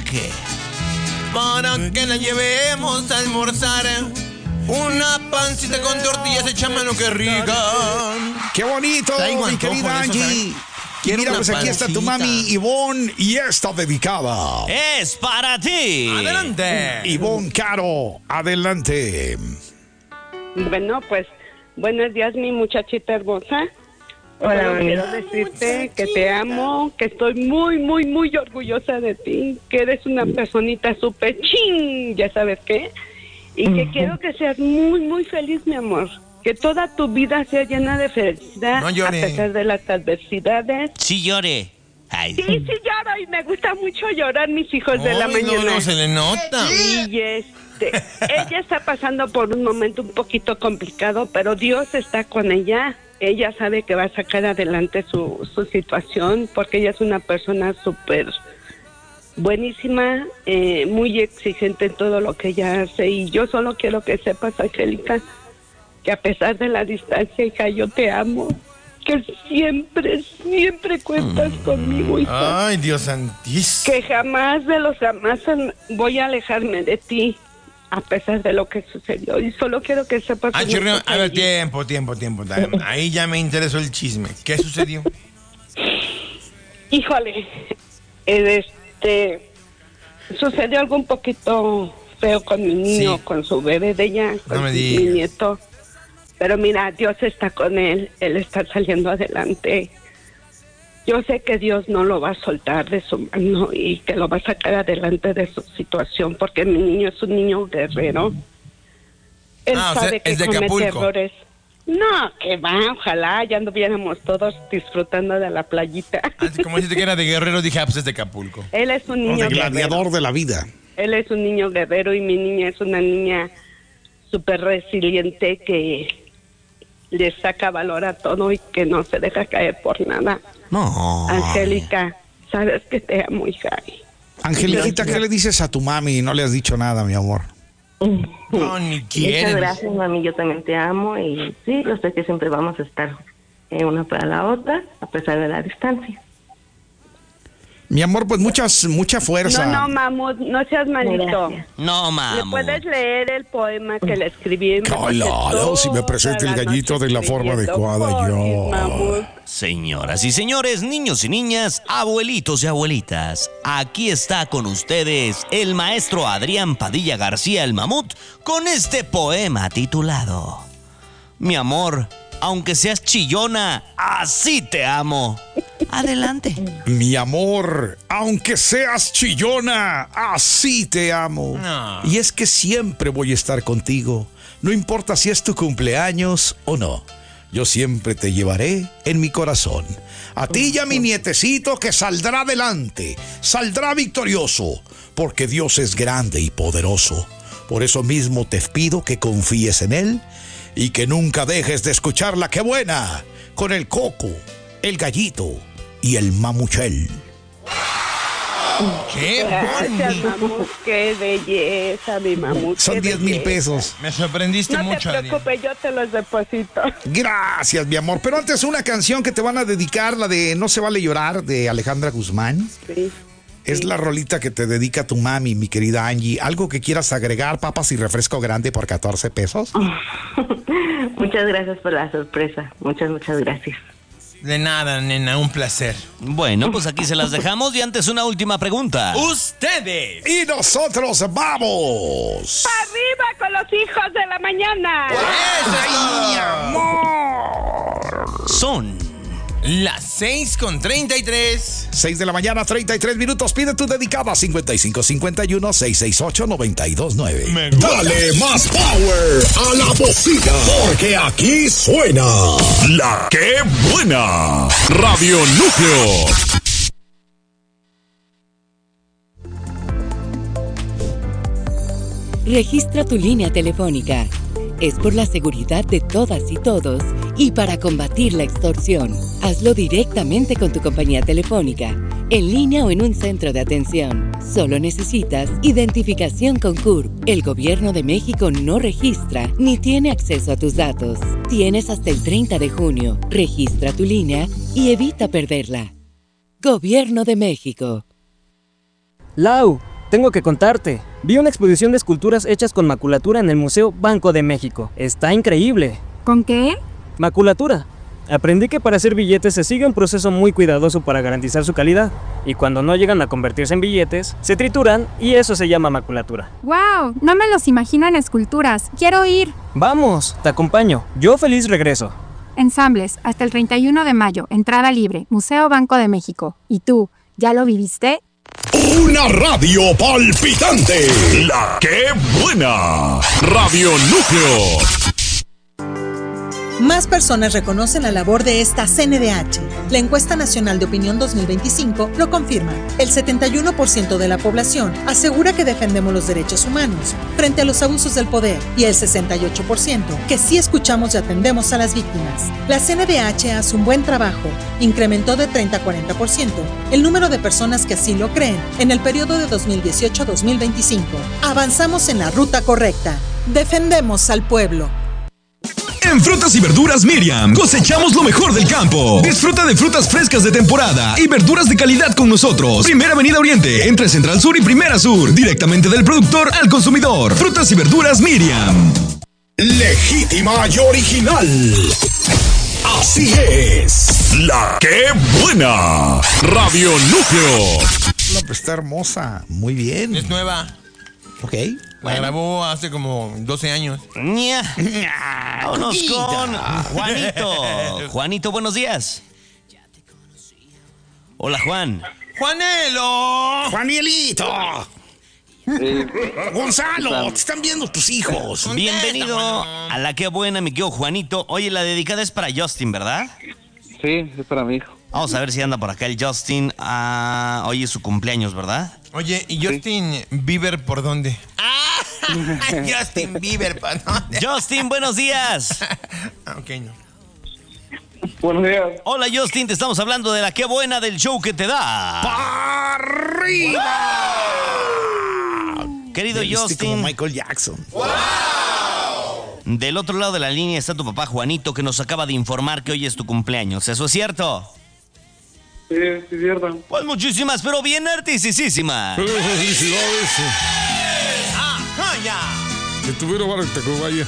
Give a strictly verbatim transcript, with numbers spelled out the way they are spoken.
qué? Para que la llevemos a almorzar. Una pancita con tortillas hecha mano, que rica. ¡Qué bonito, mi querida Angie! Y mira, pues aquí está tu mami Ivonne y está dedicada. ¡Es para ti! ¡Adelante! Ivonne Caro, adelante. Bueno, pues, buenos días, mi muchachita hermosa. Hola, mami. Quiero decirte que te amo, que estoy muy, muy, muy orgullosa de ti, que eres una personita súper ching, ¿ya sabes qué? Y que uh-huh. quiero que seas muy, muy feliz, mi amor. Que toda tu vida sea llena de felicidad, no llore. A pesar de las adversidades. Sí llore. Ay. Sí, sí lloro y me gusta mucho llorar, mis hijos Ay, de la mañana. No, no, se le nota. Y este, ella está pasando por un momento un poquito complicado, pero Dios está con ella. Ella sabe que va a sacar adelante su, su situación, porque ella es una persona súper buenísima, eh, muy exigente en todo lo que ella hace. Y yo solo quiero que sepas, Angélica, que a pesar de la distancia, hija, yo te amo, que siempre, siempre cuentas mm. conmigo, hija. Ay, Dios santísimo. Que jamás de los jamás voy a alejarme de ti, a pesar de lo que sucedió. Y solo quiero que sepas... Ay, churrión, a ver, tiempo, tiempo, tiempo. Ahí ya me interesó el chisme. ¿Qué sucedió? Híjole, este... sucedió algo un poquito feo con mi niño, sí. con su bebé de ella, con no me mi digas. nieto. Pero mira, Dios está con él, él está saliendo adelante. Yo sé que Dios no lo va a soltar de su mano y que lo va a sacar adelante de su situación, porque mi niño es un niño guerrero. Él ah, sabe o sea, que es de comete Acapulco. Errores. No, que va, ojalá ya anduviéramos todos disfrutando de la playita. Así como dijiste que era de Guerrero, dije, ah, pues es de Acapulco. Él es un niño oh, de gladiador guerrero. de la vida. Él es un niño guerrero y mi niña es una niña súper resiliente que le saca valor a todo y que no se deja caer por nada. No. Angélica, sabes que te amo, hija. Angeliquita, ¿qué le dices a tu mami? No le has dicho nada, mi amor. No, ni quieres. Muchas gracias, mami, yo también te amo y sí, yo sé que siempre vamos a estar eh, una para la otra, a pesar de la distancia. Mi amor, pues muchas, mucha fuerza. No, no, mamut, no seas malito. Gracias. No, mamut. ¿Le puedes leer el poema que le escribí? Claro, si me presenta el gallito de la forma adecuada, yo. Señoras y señores, niños y niñas, abuelitos y abuelitas, aquí está con ustedes el maestro Adrián Padilla García, el mamut, con este poema titulado Mi amor, aunque seas chillona, así te amo. Adelante. Mi amor, aunque seas chillona, así te amo. No. Y es que siempre voy a estar contigo, no importa si es tu cumpleaños o no. Yo siempre te llevaré en mi corazón. A ti y a mi nietecito que saldrá adelante, saldrá victorioso, porque Dios es grande y poderoso. Por eso mismo te pido que confíes en Él y que nunca dejes de escuchar la que buena con el Coco, el Gallito y el Mamuchel. ¡Qué Gracias, bonito! mamut, qué belleza, mi mamut. Son diez mil pesos. Me sorprendiste no mucho, No te preocupes, yo te los deposito. Gracias, mi amor. Pero antes una canción que te van a dedicar, la de No se vale llorar, de Alejandra Guzmán. Sí. Es sí. la rolita que te dedica tu mami, mi querida Angie. ¿Algo que quieras agregar, papas y refresco grande por catorce pesos? Muchas gracias por la sorpresa. Muchas, muchas gracias. De nada, nena, un placer. Bueno, pues aquí se las dejamos y antes una última pregunta. ¡Ustedes! Y nosotros vamos. ¡Arriba con los hijos de la mañana! ¡Ay, mi amor! Son las seis con treinta y tres. seis de la mañana, treinta y tres minutos. Pide tu dedicada cincuenta y cinco cincuenta y uno, seiscientos sesenta y ocho, noventa y dos nueve. Dale más power a la bocina, porque aquí suena La Que Buena. Radio Núcleo. Registra tu línea telefónica. Es por la seguridad de todas y todos y para combatir la extorsión. Hazlo directamente con tu compañía telefónica, en línea o en un centro de atención. Solo necesitas identificación con C U R P. El Gobierno de México no registra ni tiene acceso a tus datos. Tienes hasta el treinta de junio. Registra tu línea y evita perderla. Gobierno de México. Lau, tengo que contarte. Vi una exposición de esculturas hechas con maculatura en el Museo Banco de México. Está increíble. ¿Con qué? Maculatura. Aprendí que para hacer billetes se sigue un proceso muy cuidadoso para garantizar su calidad. Y cuando no llegan a convertirse en billetes, se trituran y eso se llama maculatura. ¡Wow! No me los imagino en esculturas. ¡Quiero ir! Vamos, te acompaño. Yo feliz regreso. Ensambles, hasta el treinta y uno de mayo, entrada libre, Museo Banco de México. ¿Y tú, ya lo viviste? Una radio palpitante. La que buena. Radio Núcleo. Más personas reconocen la labor de esta C N D H. La Encuesta Nacional de Opinión dos mil veinticinco lo confirma. El setenta y uno por ciento de la población asegura que defendemos los derechos humanos frente a los abusos del poder y el sesenta y ocho por ciento que sí escuchamos y atendemos a las víctimas. La C N D H hace un buen trabajo. Incrementó de treinta a cuarenta por ciento el número de personas que así lo creen en el periodo de dos mil dieciocho a dos mil veinticinco. Avanzamos en la ruta correcta. Defendemos al pueblo. En Frutas y Verduras Miriam, cosechamos lo mejor del campo. Disfruta de frutas frescas de temporada y verduras de calidad con nosotros. Primera Avenida Oriente, entre Central Sur y Primera Sur. Directamente del productor al consumidor. Frutas y Verduras Miriam. Legítima y original. Así es. La que buena. Radio Núcleo. No, pues está hermosa. Muy bien. Es nueva. Ok. La grabó hace como doce años. Ña. Vámonos con Juanito. Juanito, buenos días. Hola, Juan. ¡Juanelo! ¡Juanielito! Eh, Gonzalo, te están viendo tus hijos. Bienvenido a La que buena, mi querido Juanito. Oye, la dedicada es para Justin, ¿verdad? Sí, es para mi hijo. Vamos a ver si anda por acá el Justin. Ah, hoy es su cumpleaños, ¿verdad? Oye, ¿y Justin sí. Bieber por dónde? ¡Ah! Justin Bieber por dónde. Justin, buenos días. Ok, no. Buenos días. Hola, Justin, te estamos hablando de La que buena del show que te da. ¡Para arriba! ¡Wow! Querido Justin. Como Michael Jackson. ¡Wow! Del otro lado de la línea está tu papá Juanito, que nos acaba de informar que hoy es tu cumpleaños. ¿Eso es cierto? Sí, sí es cierto. Pues muchísimas, pero bien artisísimas. Felicidades. ¡Ah, ya! Que tuvieron para que te vaya.